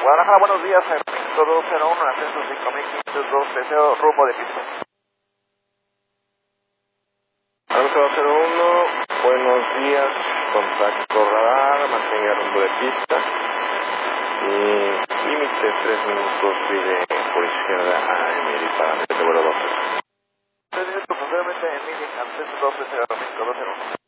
Guadalajara, buenos días, Ernesto 201, ascenso 5512, rumbo de pista. Alfa 201, buenos días, contacto radar, mantenga rumbo de pista y límite 3 minutos, pide por izquierda a Emily para el vuelo 12. 3 minutos, posiblemente Emily, ascenso 12, 05, 201.